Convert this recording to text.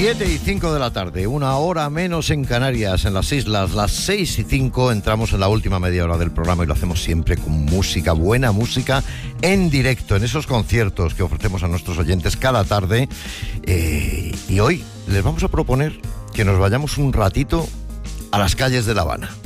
7:05 de la tarde, una hora menos en Canarias, en las islas, las 6:05, entramos en la última media hora del programa y lo hacemos siempre con música, buena música, en directo, en esos conciertos que ofrecemos a nuestros oyentes cada tarde. Y hoy les vamos a proponer que nos vayamos un ratito a las calles de La Habana.